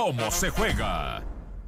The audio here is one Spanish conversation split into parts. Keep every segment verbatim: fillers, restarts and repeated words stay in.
cómo se juega.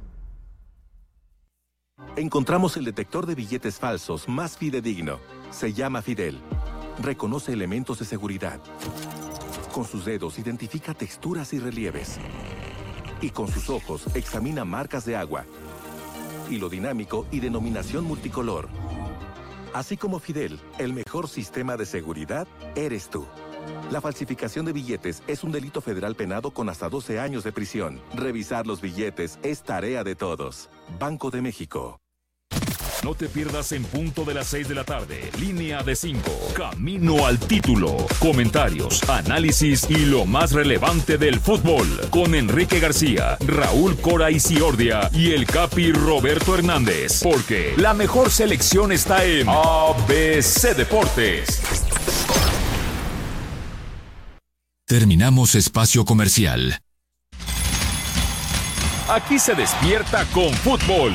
Encontramos el detector de billetes falsos más fidedigno. Se llama Fidel. Reconoce elementos de seguridad. Con sus dedos identifica texturas y relieves. Y con sus ojos examina marcas de agua, hilo dinámico y denominación multicolor. Así como Fidel, el mejor sistema de seguridad eres tú. La falsificación de billetes es un delito federal penado con hasta doce años de prisión. Revisar los billetes es tarea de todos. Banco de México. No te pierdas en punto de las seis de la tarde. Línea de cinco. Camino al título. Comentarios, análisis y lo más relevante del fútbol. Con Enrique García, Raúl Cora Isiordia y el Capi Roberto Hernández. Porque la mejor selección está en A B C Deportes. Terminamos espacio comercial. Aquí se despierta con fútbol.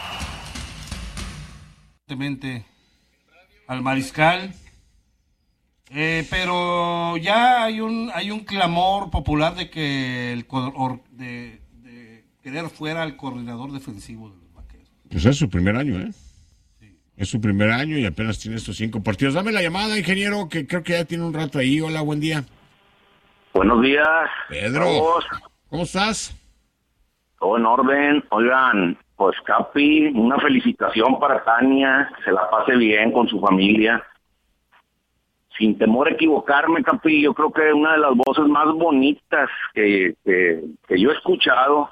Al mariscal, eh, pero ya hay un hay un clamor popular de que el de, de querer fuera al coordinador defensivo de los Vaqueros. Pues es su primer año, ¿eh? Sí. Es su primer año y apenas tiene estos cinco partidos. Dame la llamada, ingeniero, que creo que ya tiene un rato ahí. Hola, buen día. Buenos días. Pedro, todos. ¿Cómo estás? Todo en orden. Oigan, pues Capi, una felicitación para Tania, que se la pase bien con su familia. Sin temor a equivocarme, Capi, yo creo que una de las voces más bonitas que, que, que yo he escuchado.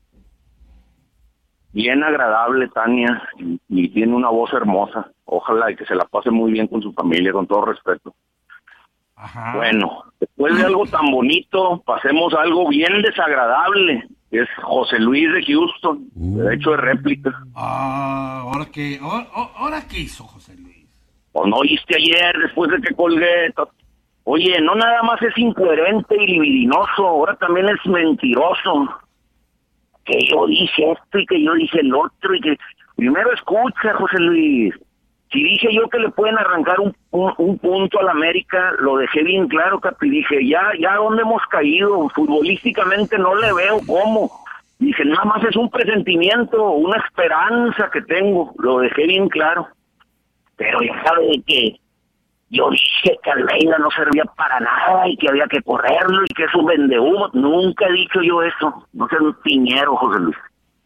Bien agradable, Tania, y, y tiene una voz hermosa. Ojalá y que se la pase muy bien con su familia, con todo respeto. Ajá. Bueno, después de algo tan bonito, pasemos a algo bien desagradable. Es José Luis de Houston, uh. derecho de réplica. Ah, ¿ahora qué, ahora, ahora qué hizo José Luis? ¿O no oíste ayer, después de que colgué? Oye, no nada más es incoherente y libidinoso, ahora también es mentiroso. Que yo dije esto y que yo dije el otro y que... Primero escucha, José Luis. Si dije yo que le pueden arrancar un, un, un punto al América, lo dejé bien claro, Capi. Dije, ya, ya dónde hemos caído, futbolísticamente no le veo cómo. Dije, nada más es un presentimiento, una esperanza que tengo, lo dejé bien claro. Pero ya sabe que yo dije que Almeida no servía para nada y que había que correrlo y que es un vendehumo. Nunca he dicho yo eso, no seas un piñero, José Luis.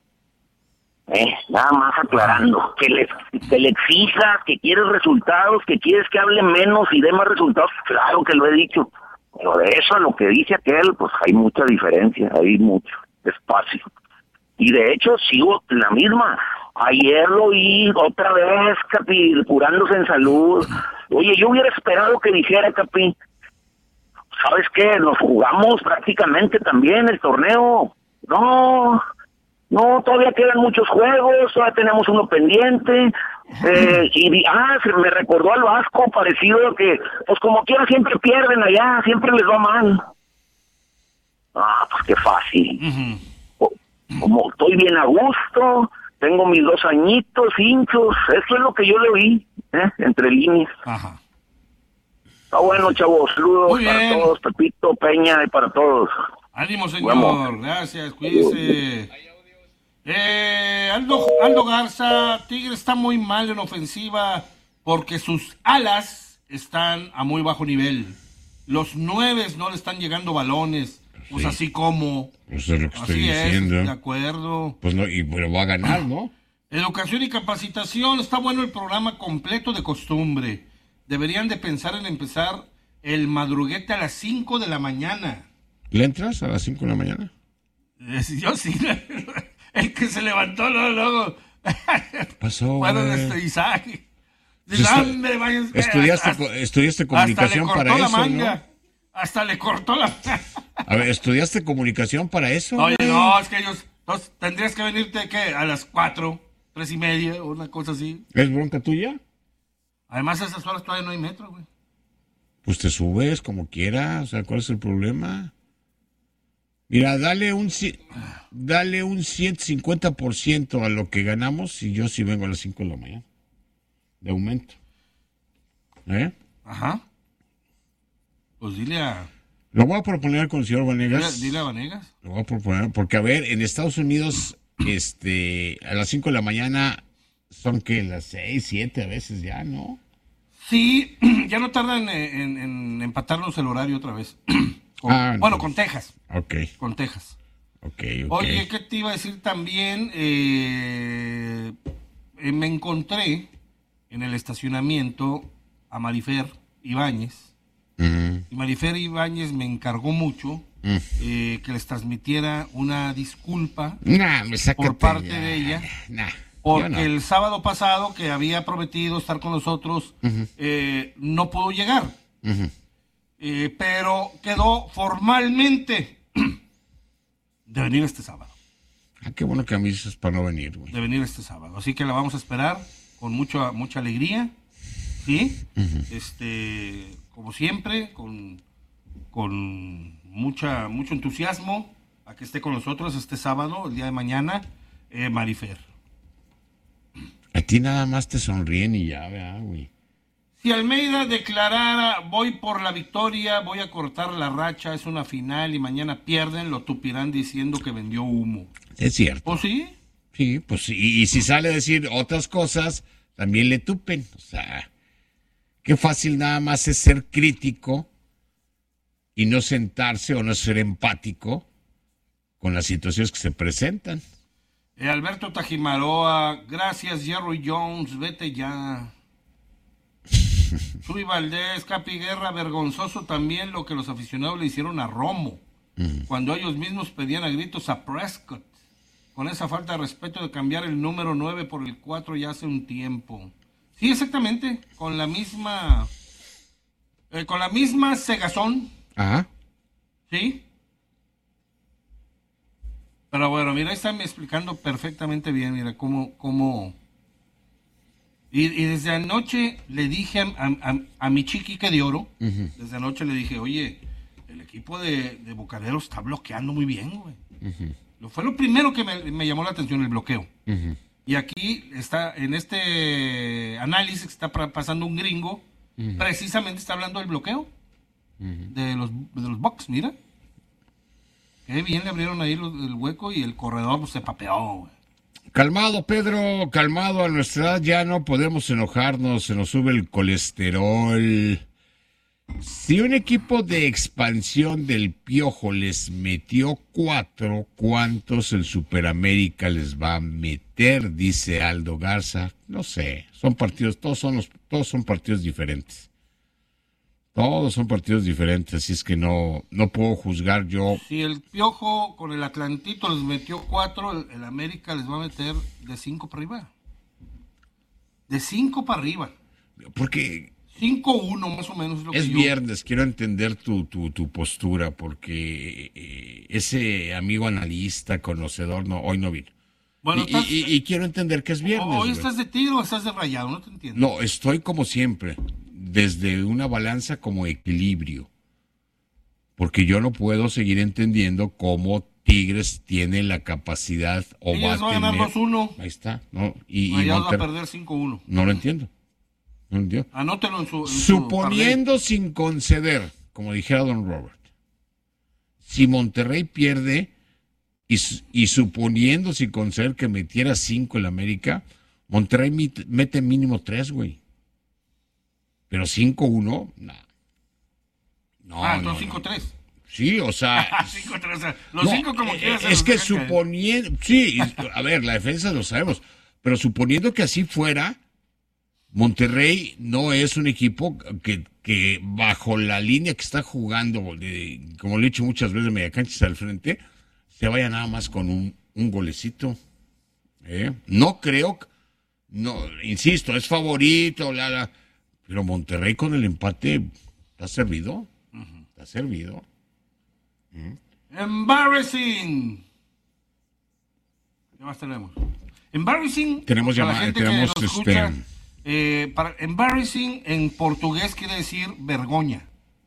Eh, nada más aclarando, que le, que le exijas, que quieres resultados, que quieres que hable menos y dé más resultados, claro que lo he dicho, pero de eso a lo que dice aquel, pues hay mucha diferencia, hay mucho espacio. Y de hecho sigo la misma, ayer lo oí otra vez, Capi, curándose en salud. Oye, yo hubiera esperado que dijera, Capi, ¿sabes qué? Nos jugamos prácticamente también el torneo. No... No, todavía quedan muchos juegos, todavía tenemos uno pendiente. Eh, y ah, se me recordó al Vasco, parecido a que, pues como quiera siempre pierden allá, siempre les va mal. Ah, pues qué fácil. Uh-huh. Como estoy bien a gusto, tengo mis dos añitos, hinchos, eso es lo que yo le oí, ¿eh? Entre líneas. Ajá. Está bueno, chavos, saludos para todos, Pepito, Peña y para todos. Ánimo, señor, Vamos. Gracias, cuídese. Eh, Aldo, Aldo Garza, Tigre está muy mal en ofensiva porque sus alas están a muy bajo nivel. Los nueves no le están llegando balones, pues sí. Así como. Eso es lo que estoy así diciendo. Es, de acuerdo. Pues no, y pero va a ganar, ¿no? Educación y capacitación, está bueno el programa completo de costumbre. Deberían de pensar en empezar el madruguete a las cinco de la mañana. ¿Le entras a las cinco de la mañana? Eh, yo sí. El que se levantó luego, luego. Pasó, bueno, este Isaac. Dice, hombre, vaya, estudiaste, hasta, estudiaste comunicación para eso, manga, ¿no? Hasta le cortó la A ver, ¿estudiaste comunicación para eso? Oye, güey? No, es que ellos, entonces, tendrías que venirte, ¿qué? A las cuatro, tres y media, o una cosa así. ¿Es bronca tuya? Además, a esas horas todavía no hay metro, güey. Pues te subes como quieras, o sea, ¿cuál es el problema? Mira, dale un dale un ciento cincuenta por ciento a lo que ganamos y yo sí vengo a las cinco de la mañana. De aumento. ¿Eh? Ajá. Pues dile a, Lo voy a proponer con el señor Vanegas. Dile, dile a Vanegas. Lo voy a proponer, porque a ver, en Estados Unidos, este, a las cinco de la mañana son que las seis, siete a veces ya, ¿no? Sí, ya no tardan en, en, en empatarnos el horario otra vez. Con, Ah, bueno, no. con Texas. Ok, Con Texas. ok, ok. Oye, ¿qué te iba a decir también? Eh, eh, me encontré en el estacionamiento a Marifer Ibáñez. Ujú, Y Marifer Ibáñez me encargó mucho mm. eh, que les transmitiera una disculpa Nah, me sácate por parte ya. de ella. Nah, Porque yo no. el sábado pasado, que había prometido estar con nosotros, eh, no pudo llegar. Ujú. Eh, pero quedó formalmente de venir este sábado. Ah, qué bueno que a mí dices para no venir, güey. De venir este sábado. Así que la vamos a esperar con mucha, mucha alegría. ¿Sí? Este, como siempre, con, con mucha, mucho entusiasmo a que esté con nosotros este sábado, el día de mañana, eh, Marifer. A ti nada más te sonríen y ya, ¿verdad, güey? Si Almeida declarara, voy por la victoria, voy a cortar la racha, es una final y mañana pierden, lo tupirán diciendo que vendió humo. Es cierto. ¿O sí? Sí, pues sí. Y si sale a decir otras cosas, también le tupen. O sea, qué fácil nada más es ser crítico y no sentarse o no ser empático con las situaciones que se presentan. Eh, Alberto Tajimaroa, gracias Jerry Jones, vete ya. Chuy Valdés, Capi Guerra, vergonzoso también lo que los aficionados le hicieron a Romo, cuando ellos mismos pedían a gritos a Prescott, con esa falta de respeto de cambiar el número nueve por el cuatro ya hace un tiempo. Sí, exactamente, con la misma, eh, con la misma cegazón, Ajá. ¿sí? Pero bueno, mira, ahí están explicando perfectamente bien, mira, cómo, cómo... Y, y desde anoche le dije a, a, a, a mi chiquique de oro, uh-huh. desde anoche le dije, oye, el equipo de, de Bucaneros está bloqueando muy bien, güey. Uh-huh. Lo, fue lo primero que me, me llamó la atención, el bloqueo. Uh-huh. Y aquí está, en este análisis que está pra, pasando un gringo, uh-huh. precisamente está hablando del bloqueo uh-huh. de los de los Bucks, mira. Qué bien le abrieron ahí los, el hueco y el corredor pues, se papeó, güey. Calmado, Pedro, calmado. A nuestra edad ya no podemos enojarnos, se nos sube el colesterol. Si un equipo de expansión del Piojo les metió cuatro, ¿cuántos el Superamérica les va a meter? Dice Aldo Garza. No sé, son partidos, todos son los, todos son partidos diferentes. Todos son partidos diferentes, así es que no, no puedo juzgar yo. Si el Piojo con el Atlantito les metió cuatro, el, el América les va a meter de cinco para arriba. De cinco para arriba. Porque cinco uno más o menos es lo es que yo... viernes, quiero entender tu, tu, tu postura, porque eh, ese amigo analista, conocedor, no, hoy no vino. Bueno, y, estás... y, y, y quiero entender que es viernes. Hoy güey. estás de tiro o estás de rayado, no te entiendo. No, estoy como siempre. Desde una balanza como equilibrio, porque yo no puedo seguir entendiendo cómo Tigres tiene la capacidad o Tigres va a tener... va a ganar dos uno. Ahí está, ¿no? Y, y Monter... va a perder cinco uno. No lo entiendo. No lo entiendo. Anótelo en su... En Suponiendo su sin conceder, como dijera don Robert, si Monterrey pierde y, y suponiendo sin conceder que metiera cinco en la América, Monterrey mete mínimo tres, güey. Pero cinco uno, nah. no. Ah, entonces cinco tres. No. Sí, o sea. cinco tres, o sea, los no, cinco como quieras. Es que suponiendo. Sí, a ver, la defensa lo sabemos. Pero suponiendo que así fuera, Monterrey no es un equipo que, que bajo la línea que está jugando, de, como le he dicho muchas veces, media cancha al frente, se vaya nada más con un, un golecito. ¿Eh? No creo. No, insisto, es favorito, la, la. Pero Monterrey con el empate está servido. Uh-huh. Está servido. Uh-huh. Embarrassing. ¿Qué más tenemos? Embarrassing. Tenemos llamada. Tenemos este. Escucha, eh, para, embarrassing en portugués quiere decir vergoña.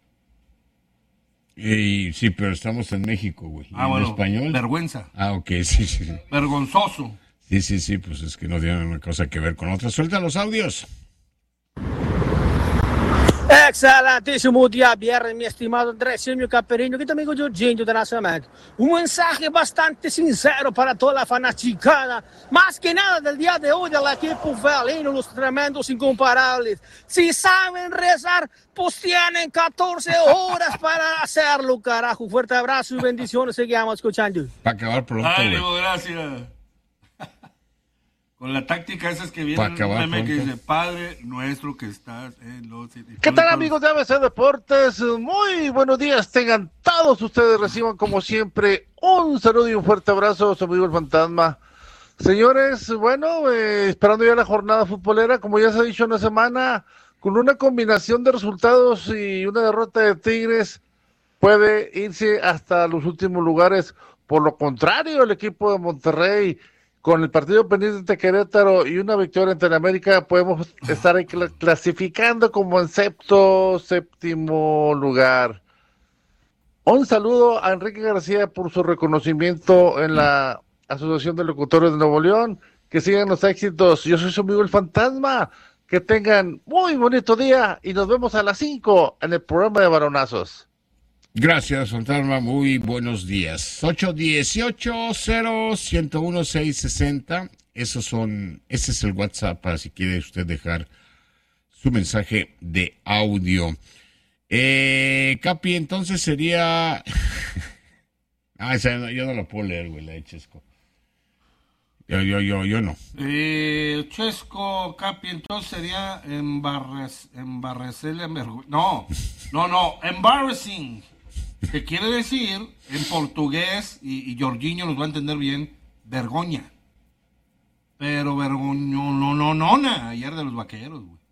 Eh, sí, pero estamos en México, güey. Ah, ¿En bueno, español? Vergüenza. Ah, ok, sí, sí. Vergonzoso. Sí, sí, sí, pues es que no tienen una cosa que ver con otra. Suelta los audios. Excelentíssimo dia viernes, mi estimado Andrés, meu caperino, aqui também com o Jorginho da Nascimento. Um mensagem bastante sincero para toda a fanaticada, mais que nada del dia de hoje, del equipo felino, los tremendos incomparables. Si saben rezar, pues tienen catorce horas para hacerlo, carajo. Fuerte abrazo y bendiciones, seguimos escuchando. Para acabar pronto, Ay, güey. digo, gracias. Con la táctica esa es que viene Pa' un acabar meme que pronto. dice, Padre nuestro que estás en los... ¿Qué tal, amigos de A B C Deportes? Muy buenos días, tengan todos ustedes, reciban como siempre un saludo y un fuerte abrazo, su amigo el Fantasma. Señores, bueno, eh, esperando ya la jornada futbolera, como ya se ha dicho en la semana, con una combinación de resultados y una derrota de Tigres, puede irse hasta los últimos lugares. Por lo contrario, el equipo de Monterrey, con el partido pendiente de Querétaro y una victoria ante el América, podemos estar ahí cl- clasificando como en sexto, séptimo lugar. Un saludo a Enrique García por su reconocimiento en la Asociación de Locutores de Nuevo León. Que sigan los éxitos. Yo soy su amigo el Fantasma. Que tengan muy bonito día y nos vemos a las cinco en el programa de Varonazos. Gracias, Fantasma. Muy buenos días. ocho dieciocho cero ciento uno seiscientos sesenta. Esos son, ese es el WhatsApp para si quiere usted dejar su mensaje de audio. Eh, Capi, entonces sería... ah, esa no, yo no lo puedo leer, güey, la de Chesco. Yo, yo, yo, yo no. Eh, Chesco, Capi, entonces sería embarres, embarrecerle, envergu- no, no, no, embarrassing, que quiere decir en portugués, y, y Jorginho nos va a entender bien, vergoña. Pero vergoño, no, no, no, na, ayer de los vaqueros, güey.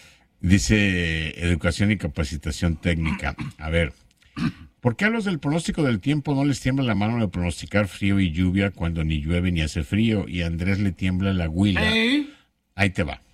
Dice Educación y Capacitación Técnica. A ver, ¿por qué a los del pronóstico del tiempo no les tiembla la mano de pronosticar frío y lluvia cuando ni llueve ni hace frío? Y a Andrés le tiembla la huila. ¿Eh? Ahí te va.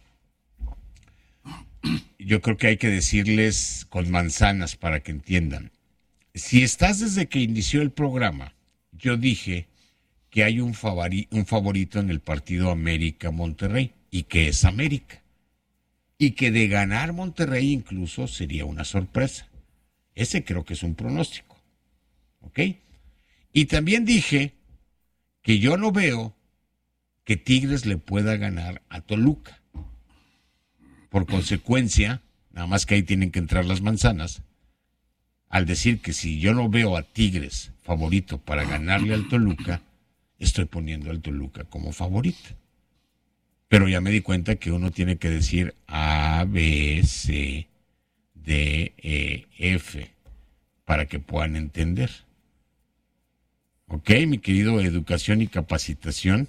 Yo creo que hay que decirles con manzanas para que entiendan. Si estás desde que inició el programa, yo dije que hay un, favori- un favorito en el partido América-Monterrey y que es América. Y que de ganar Monterrey incluso sería una sorpresa. Ese creo que es un pronóstico. ¿Ok? Y también dije que yo no veo que Tigres le pueda ganar a Toluca. Por consecuencia, nada más que ahí tienen que entrar las manzanas, al decir que si yo no veo a Tigres favorito para ganarle al Toluca, estoy poniendo al Toluca como favorito. Pero ya me di cuenta que uno tiene que decir A, B, C, D, E, F, para que puedan entender. Ok, mi querido Educación y Capacitación.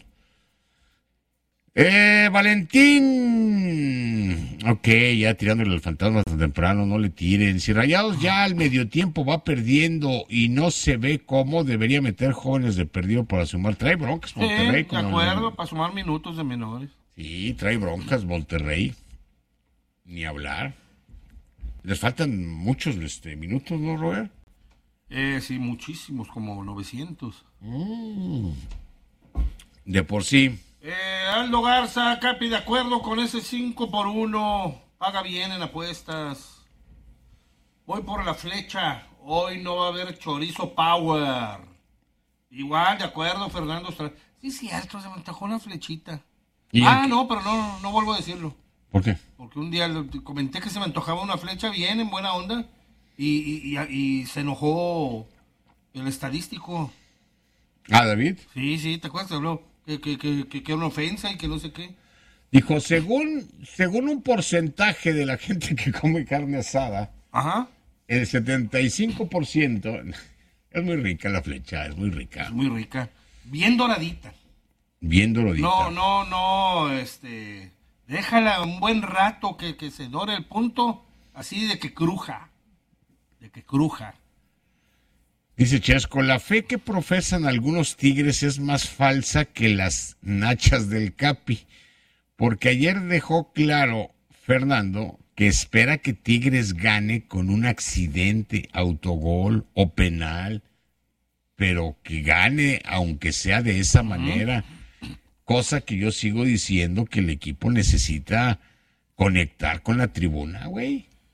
Eh, Valentín. Ok, ya tirándole al fantasma tan temprano, no le tiren. Si Rayados ya al medio tiempo va perdiendo y no se ve cómo, debería meter jóvenes de perdido para sumar. Trae broncas Monterrey. Sí, de acuerdo, para sumar minutos de menores. Sí, trae broncas Monterrey. Ni hablar. Les faltan muchos este, minutos, ¿no, Robert? Eh, sí, muchísimos, como novecientos. Mm. De por sí. Eh, Aldo Garza, Capi, de acuerdo con ese cinco por uno. Paga bien en apuestas. Voy por la flecha. Hoy no va a haber chorizo power. Igual, de acuerdo, Fernando. Estra- Sí, cierto, se me antojó una flechita. ¿Y Ah, en no, pero no, no vuelvo a decirlo. ¿Por qué? Porque un día lo- comenté que se me antojaba una flecha bien, en buena onda. Y, y, y- y se enojó el estadístico. Ah, David. Sí, sí, ¿te acuerdas? Habló que, que, que, que, que era una ofensa y que no sé qué. Dijo, según, según un porcentaje de la gente que come carne asada, Ajá. el setenta y cinco por ciento, es muy rica la flecha, es muy rica. Es muy rica. Bien doradita. Bien doradita. No, no, no, este... Déjala un buen rato que, que se dore el punto, así de que cruja. De que cruja. Dice Chesco, la fe que profesan algunos tigres es más falsa que las nachas del Capi, porque ayer dejó claro Fernando que espera que Tigres gane con un accidente, autogol o penal, pero que gane aunque sea de esa uh-huh. manera, cosa que yo sigo diciendo que el equipo necesita conectar con la tribuna, güey.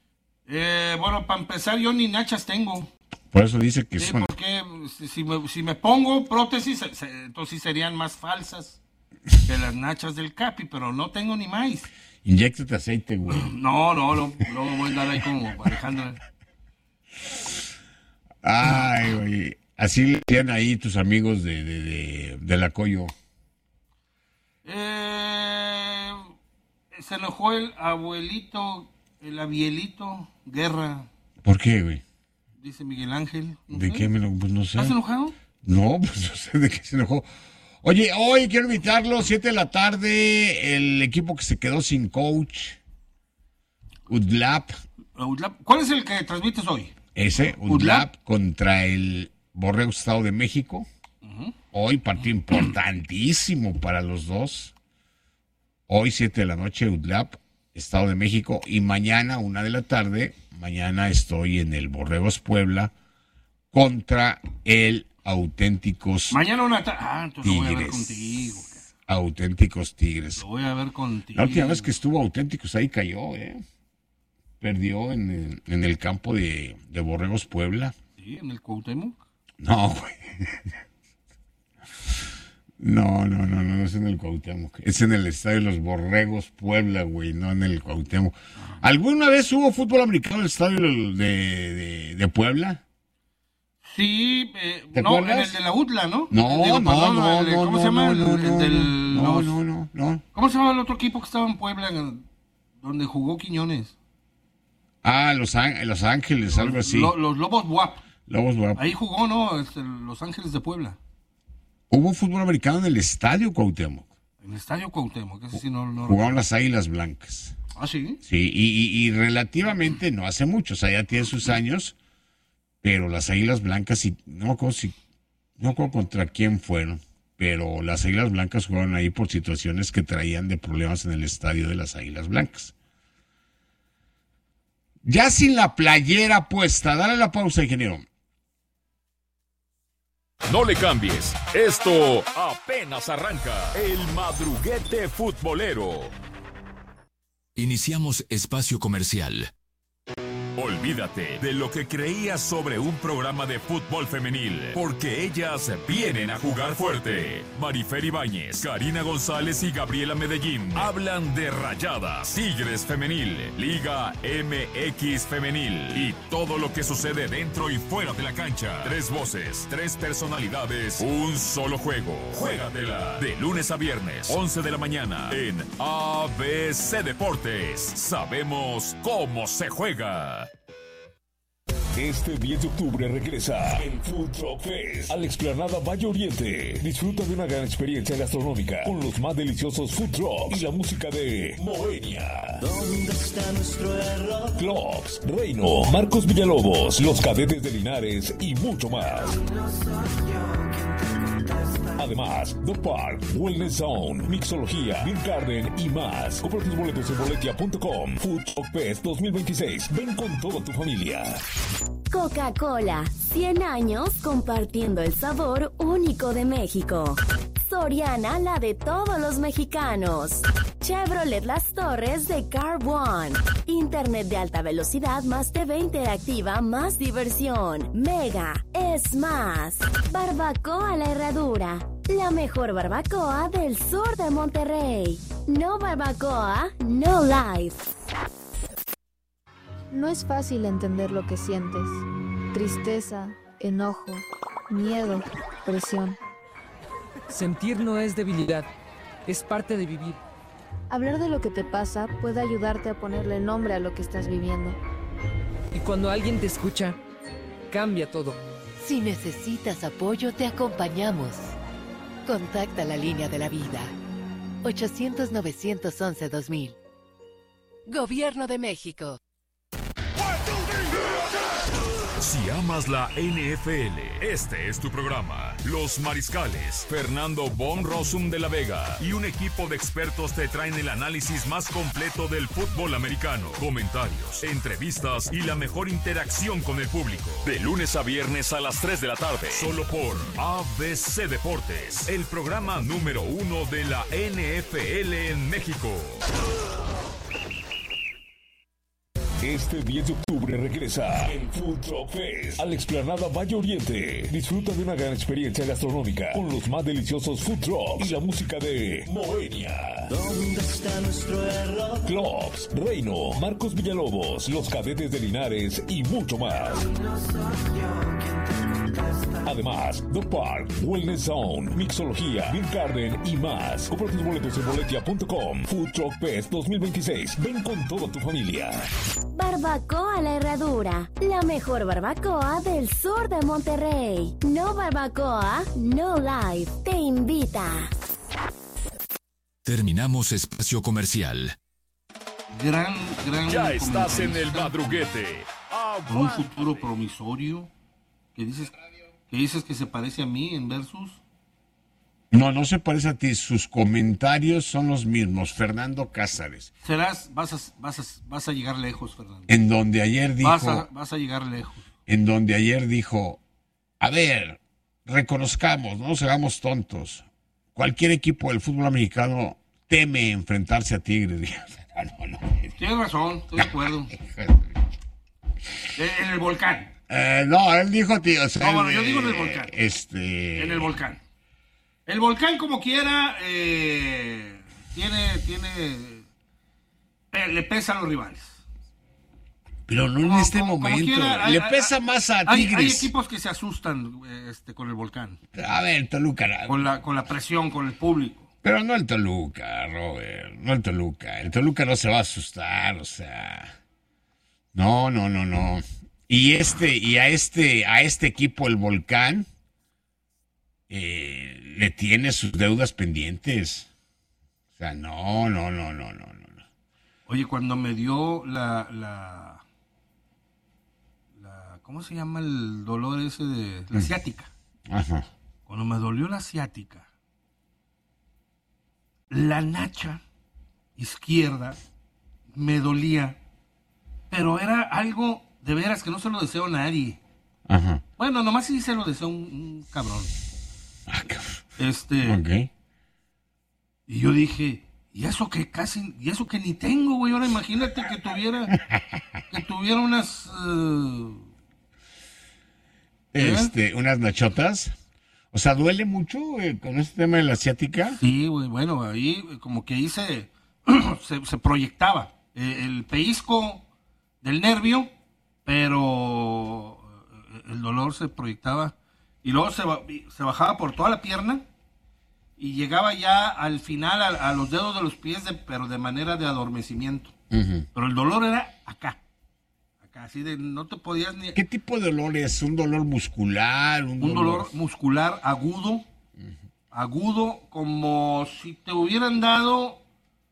Eh, bueno, para empezar, yo ni nachas tengo. Por eso dice que Sí, son... porque si, si me, si me pongo prótesis, se- se- entonces sí serían más falsas que las nachas del Capi, pero no tengo ni más. Inyéctate aceite, güey. No, no, no, no voy a andar ahí como Alejandra. Ay, güey. Así le decían ahí tus amigos de, de, de, de la Coyo. Eh, se enojó el abuelito, el abielito Guerra, ¿Por qué, güey? dice Miguel Ángel. No ¿De sé. qué me lo... Pues no sé. ¿Estás enojado? No, pues no sé de qué se enojó. Oye, hoy quiero invitarlo, siete de la tarde, el equipo que se quedó sin coach, U D L A P, ¿Cuál es el que transmites hoy? ese, U D L A P contra el Borrego Estado de México. Hoy partido importantísimo para los dos. Hoy siete de la noche, U D L A P, Estado de México. Y mañana, una de la tarde, mañana estoy en el Borregos Puebla contra el Auténticos Mañana una tarde. Ah, entonces lo voy a ver Tigres. contigo. Auténticos Tigres. Lo voy a ver contigo. La última vez que estuvo Auténticos ahí cayó, ¿eh? Perdió en el, en el campo de, de Borregos Puebla. Sí, en el Cuauhtémoc. No, güey. No, no, no, no, no es en el Cuauhtémoc. Es en el Estadio de los Borregos Puebla, güey, no en el Cuauhtémoc. ¿Alguna vez hubo fútbol americano en el Estadio de, de, de Puebla? Sí, eh, ¿Te no, acuerdas? en el de la U T L A, ¿no? No, Digo, no, perdón, no, el de- no, ¿Cómo no, se llama? no, El- no, el no, del- no, los- no, no, no. ¿Cómo se llama el otro equipo que estaba en Puebla, en- donde jugó Quiñones? Ah, Los, Án- Los Ángeles, algo así. Lo- los Lobos B U A P. Lobos Guap. Ahí jugó, ¿no? Este, Los Ángeles de Puebla. Hubo fútbol americano en el Estadio Cuauhtémoc. En el Estadio Cuauhtémoc, ese sí no, no Jugaron las Águilas Blancas. Ah, sí. Sí, y, y- y relativamente no hace mucho, o sea, ya tiene sus años, pero las Águilas Blancas, y no me acuerdo si, no me acuerdo contra quién fueron, pero las Águilas Blancas jugaron ahí por situaciones que traían de problemas en el estadio de las Águilas Blancas. Ya sin la playera puesta, dale la pausa, ingeniero. No le cambies. Esto apenas arranca. El madruguete futbolero. Iniciamos espacio comercial. Olvídate de lo que creías sobre un programa de fútbol femenil, porque ellas vienen a jugar fuerte. Marifer Ibáñez, Karina González y Gabriela Medellín hablan de Rayadas, Tigres Femenil, Liga M X Femenil y todo lo que sucede dentro y fuera de la cancha. Tres voces, tres personalidades, un solo juego. Juégatela de lunes a viernes, once de la mañana en A B C Deportes. Sabemos cómo se juega. Este diez de octubre regresa el Food Truck Fest a la explanada Valle Oriente. Disfruta de una gran experiencia gastronómica con los más deliciosos food trucks y la música de Moenia. ¿Dónde está nuestro error? Clubs, Reino, Marcos Villalobos, Los Cadetes de Linares y mucho más. Además, The Park, Wellness Zone, Mixología, Beer Garden y más. Compra tus boletos en boletia punto com. Food Truck Fest dos mil veintiséis. Ven con toda tu familia. Coca-Cola, cien años compartiendo el sabor único de México. Soriana, la de todos los mexicanos. Chevrolet Las Torres de Car One. Internet de alta velocidad más T V interactiva más diversión. Mega es más. Barbacoa La Herradura. La mejor barbacoa del sur de Monterrey. No barbacoa, no life. No es fácil entender lo que sientes. Tristeza, enojo, miedo, presión. Sentir no es debilidad, es parte de vivir. Hablar de lo que te pasa puede ayudarte a ponerle nombre a lo que estás viviendo. Y cuando alguien te escucha, cambia todo. Si necesitas apoyo, te acompañamos. Contacta la línea de la vida. ochocientos, novecientos once, dos mil. Gobierno de México. Si amas la N F L, este es tu programa. Los Mariscales, Fernando Von Rossum de la Vega y un equipo de expertos te traen el análisis más completo del fútbol americano. Comentarios, entrevistas y la mejor interacción con el público. De lunes a viernes a las tres de la tarde, solo por A B C Deportes, el programa número uno de la N F L en México. Este diez de octubre regresa el Food Truck Fest a la explanada Valle Oriente. Disfruta de una gran experiencia gastronómica con los más deliciosos food trucks y la música de Moenia. ¿Dónde está nuestro error? Clubs, Reino, Marcos Villalobos, Los Cadetes de Linares y mucho más. Además, Dog Park, Wellness Zone, Mixología, Beer Garden y más. Compra tus boletos en boletia punto com. Food Truck Fest dos mil veintiséis. Ven con toda tu familia. Barbacoa La Herradura, la mejor barbacoa del sur de Monterrey. No Barbacoa, No Life, te invita. Terminamos espacio comercial. Gran, gran. Ya estás en el madruguete. Con un futuro promisorio. Que dices, que dices que se parece a mí en Versus. No, no se parece a ti. Sus comentarios son los mismos. Fernando Cázares. Serás, vas a, vas a, vas a llegar lejos, Fernando. En donde ayer dijo. Vas a, vas a llegar lejos. En donde ayer dijo, a ver, reconozcamos, no nos hagamos tontos. Cualquier equipo del fútbol mexicano teme enfrentarse a Tigres. No, no, no. Tienes razón, estoy de acuerdo. En el volcán. Eh, no, él dijo, tío. O sea, no, bueno, él, yo digo en el volcán. Este. En el volcán. El volcán, como quiera, eh, tiene, tiene, eh, le pesa a los rivales. Pero no como, en este como, momento. Como quiera, hay, le pesa hay, más a Tigres. Hay, hay equipos que se asustan este, con el volcán. A ver, Toluca. Con la, con la presión, con el público. Pero no el Toluca, Robert. No el Toluca. El Toluca no se va a asustar, o sea. No, no, no, no. Y este, y a este, a este equipo, el Volcán, eh, le tiene sus deudas pendientes. O sea, no, no, no, no, no, no. Oye, cuando me dio la, la, la, ¿cómo se llama el dolor ese de la ciática? Ajá. Cuando me dolió la ciática, la nacha izquierda me dolía, pero era algo de veras que no se lo deseo a nadie. Ajá. Bueno, nomás sí se lo deseo a un, un cabrón. Ah, cabrón. Este. Ok. Y yo dije, y eso que casi, y eso que ni tengo, güey. Ahora imagínate que tuviera, que tuviera unas. Uh, este, ¿eh? Unas nachotas. O sea, ¿duele mucho eh, con este tema de la ciática? Sí, güey, bueno, ahí como que ahí se, se, se proyectaba eh, el pellizco del nervio, pero el dolor se proyectaba y luego se, se bajaba por toda la pierna y llegaba ya al final a, a los dedos de los pies, de, pero de manera de adormecimiento. Uh-huh. Pero el dolor era acá. Así de no te podías ni... ¿Qué tipo de dolor es? ¿Un dolor muscular? Un, un dolor... dolor muscular agudo, uh-huh. agudo, como si te hubieran dado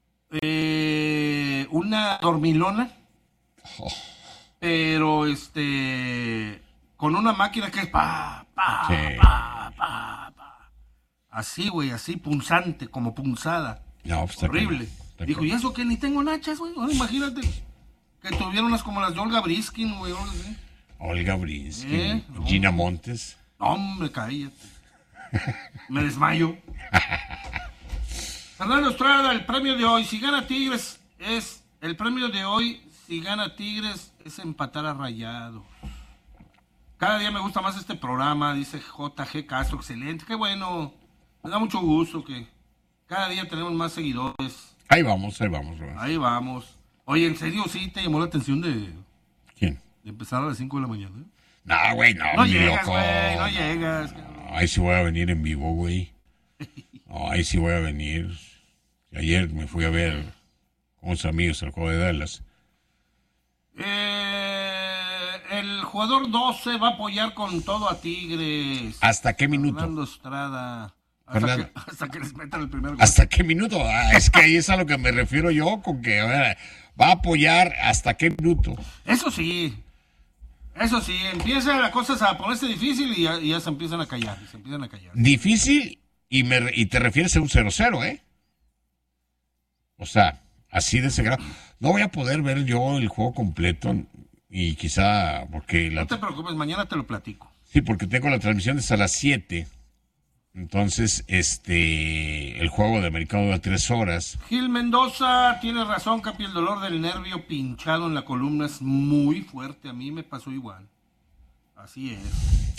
eh, una dormilona, oh. pero este con una máquina que es pa, pa, sí. pa, pa, pa. Así, güey, así punzante, como punzada. No, pues, horrible. Está Dijo, ¿y eso que ni tengo nachas, güey? Ahora imagínate. Que tuvieron unas como las de Olga Briskin, güey. ¿Sí? Olga Briskin. ¿Eh? Gina Montes. No, hombre, cállate. Me desmayo. Fernando Estrada, el premio de hoy, si gana Tigres, es... El premio de hoy, si gana Tigres, es empatar a Rayados. Cada día me gusta más este programa, dice J G Castro, excelente. Qué bueno. Me da mucho gusto que cada día tenemos más seguidores. Ahí vamos, ahí vamos. Robert. Ahí vamos. Oye, ¿en serio sí te llamó la atención de... ¿Quién? De empezar a las cinco de la mañana? No, güey, no. No llegas, güey, no llegas. No, ahí sí voy a venir en vivo, güey. No, ahí sí voy a venir. Ayer me fui a ver con unos amigos al juego de Dallas. Eh, el jugador doce va a apoyar con todo a Tigres. ¿Hasta qué minuto? Fernando Estrada. Hasta que, hasta que les metan el primer gol. ¿Hasta qué minuto? Ah, es que ahí es a lo que me refiero yo, con que, a ver, va a apoyar hasta qué minuto. Eso sí, eso sí, empieza la cosa a ponerse difícil y ya, y ya se empiezan a callar, se empiezan a callar. Difícil y, me, y te refieres a un cero cero, ¿eh? O sea, así de ese grado. No voy a poder ver yo el juego completo y quizá porque... La... No te preocupes, mañana te lo platico. Sí, porque tengo la transmisión desde a las siete. Entonces, este, el juego de americano dura tres horas. Gil Mendoza, tiene razón, Capi, el dolor del nervio pinchado en la columna es muy fuerte. A mí me pasó igual. Así es.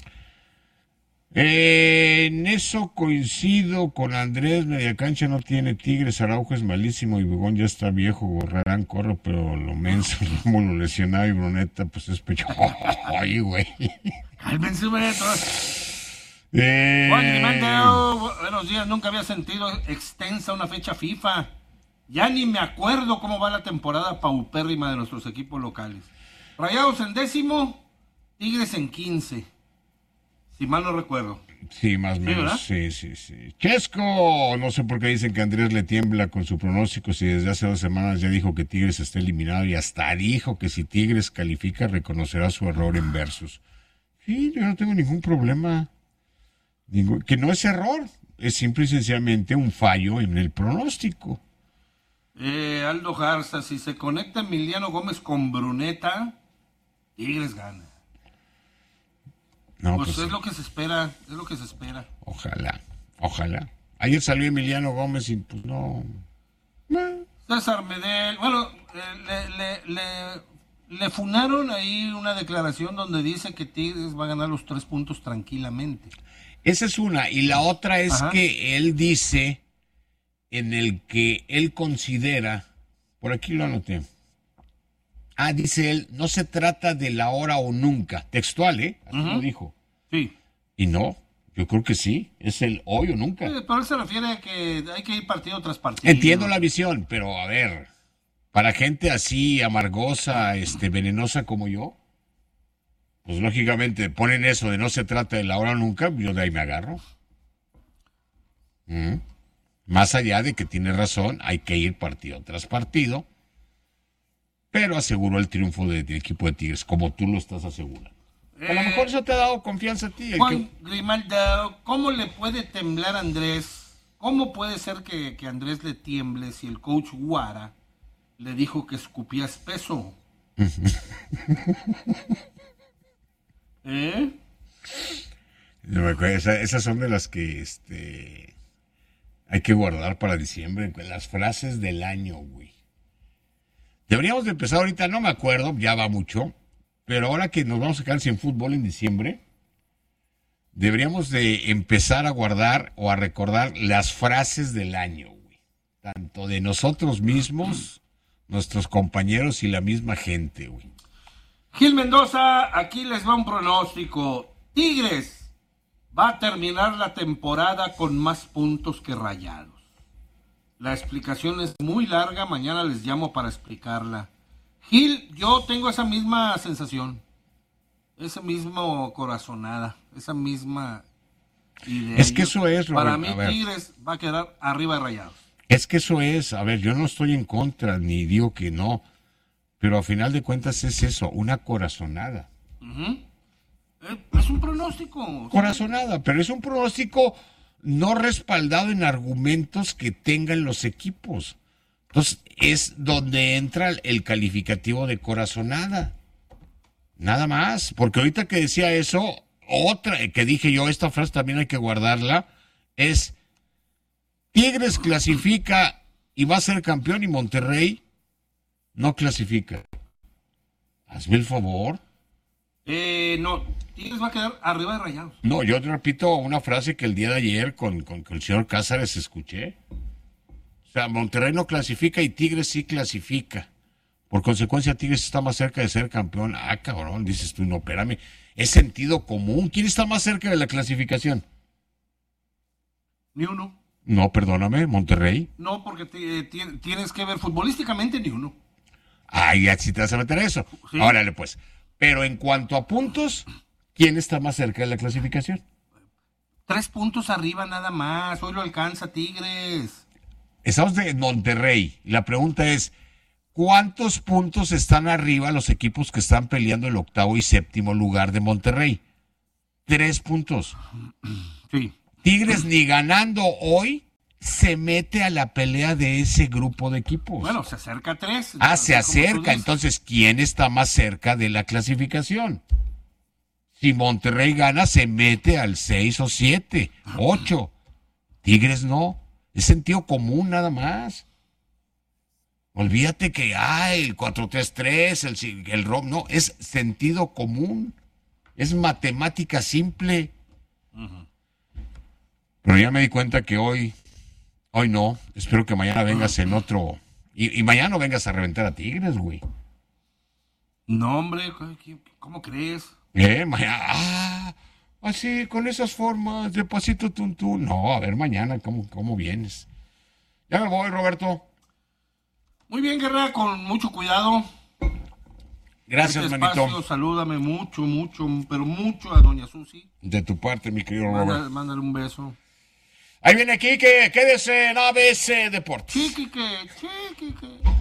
Eh, en eso coincido con Andrés. Media cancha no tiene Tigres. Araujo es malísimo y Bigón ya está viejo. Gorrarán, corro, pero lo menso, como lo lesionado y Bruneta, pues es pecho. Ay, güey. Cálmense, güey. Eh... Juan Grimaldo, buenos días. Nunca había sentido extensa una fecha FIFA. Ya ni me acuerdo cómo va la temporada paupérrima de nuestros equipos locales. Rayados en décimo, Tigres en quince. Si mal no recuerdo. Sí, más o menos. Sí, sí, sí, sí. Chesco, no sé por qué dicen que Andrés le tiembla con su pronóstico si desde hace dos semanas ya dijo que Tigres está eliminado y hasta dijo que si Tigres califica reconocerá su error en Versus. Sí, yo no tengo ningún problema. Digo, que no es error, es simple y sencillamente un fallo en el pronóstico. Eh, Aldo Garza, si se conecta Emiliano Gómez con Bruneta, Tigres gana. No, pues, pues es lo que se espera, es lo que se espera. Ojalá, ojalá. Ayer salió Emiliano Gómez y pues no. César Medel, bueno, eh, le, le, le, le funaron ahí una declaración donde dice que Tigres va a ganar los tres puntos tranquilamente. Esa es una. Y la otra es Ajá. que él dice, en el que él considera, por aquí lo anoté. Ah, dice él, no se trata del ahora o nunca. Textual, ¿eh? Así Uh-huh. lo dijo. Sí. Y no, yo creo que sí. Es el hoy o nunca. Eh, pero él se refiere a que hay que ir partido tras partido. Entiendo la visión, pero a ver, para gente así amargosa, este, venenosa como yo, pues lógicamente ponen eso de no se trata del ahora o nunca, yo de ahí me agarro. Mm. Más allá de que tiene razón, hay que ir partido tras partido, pero aseguró el triunfo de- del equipo de Tigres, como tú lo estás asegurando. A lo Eh, mejor eso te ha dado confianza a ti. el Juan que- Grimaldo, ¿cómo le puede temblar a Andrés? ¿Cómo puede ser que, que Andrés le tiemble si el coach Guara le dijo que escupía espeso? ¿Eh? No me acuerdo, esa- esas son de las que este, hay que guardar para diciembre, las frases del año, güey. Deberíamos de empezar ahorita, no me acuerdo, ya va mucho, pero ahora que nos vamos a quedar sin fútbol en diciembre, deberíamos de empezar a guardar o a recordar las frases del año, güey. Tanto de nosotros mismos, nuestros compañeros y la misma gente, güey. Gil Mendoza, aquí les va un pronóstico. Tigres va a terminar la temporada con más puntos que Rayados. La explicación es muy larga, mañana les llamo para explicarla. Gil, yo tengo esa misma sensación, esa misma corazonada, esa misma idea. Es que Yo- eso es, Para Robert, mí a ver. Tigres va a quedar arriba de Rayados. Es que eso es, a ver, yo no estoy en contra, ni digo que no, pero a final de cuentas es eso, una corazonada. Ujú. Eh, Es un pronóstico. Corazonada, pero es un pronóstico no respaldado en argumentos que tengan los equipos. Entonces, es donde entra el calificativo de corazonada. Nada más, porque ahorita que decía eso, otra que dije yo, esta frase también hay que guardarla, es Tigres clasifica y va a ser campeón y Monterrey no clasifica. Hazme el favor. Eh, no, Tigres va a quedar arriba de Rayados. No, yo te repito una frase que el día de ayer con, con, con el señor Cázares escuché. O sea, Monterrey no clasifica y Tigres sí clasifica. Por consecuencia, Tigres está más cerca de ser campeón. Ah, cabrón, dices tú, no, espérame. Es sentido común. ¿Quién está más cerca de la clasificación? Ni uno. No, perdóname, Monterrey. No, porque te- ti- tienes que ver futbolísticamente ni uno. Ay, ya sí te vas a meter a eso. Sí. Órale, pues. Pero en cuanto a puntos, ¿quién está más cerca de la clasificación? Tres puntos arriba nada más. Hoy lo alcanza Tigres. Estamos de Monterrey. La pregunta es, ¿cuántos puntos están arriba los equipos que están peleando el octavo y séptimo lugar de Monterrey? Tres puntos. Sí. Tigres ni ganando hoy se mete a la pelea de ese grupo de equipos. Bueno, se acerca a tres. Ah, se como tú acerca. dices. Entonces, ¿quién está más cerca de la clasificación? Si Monterrey gana, se mete al seis o siete, ocho. Tigres no. Es sentido común nada más. Olvídate que hay el cuatro tres tres, el, el R O M. No, es sentido común. Es matemática simple. Uh-huh. Pero ya me di cuenta que hoy, hoy no. Espero que mañana vengas en otro. Y, y mañana no vengas a reventar a Tigres, güey. No, hombre, ¿cómo crees? Eh, mañana. Ah, así, con esas formas, de pasito tuntún. No, a ver, mañana, ¿cómo, cómo vienes? Ya me voy, Roberto. Muy bien, Guerra, con mucho cuidado. Gracias, este manito. Espacio, salúdame mucho, mucho, pero mucho a doña Susi. De tu parte, mi querido Mándale, Robert. mándale un beso. Ahí viene Quique, quédese en A B C Deportes. Chiquique, chiquique.